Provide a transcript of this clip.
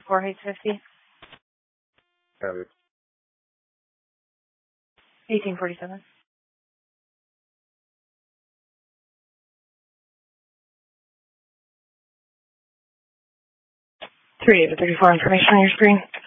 4 Heights 50. Have it. 1847. 38 to 34 information on your screen.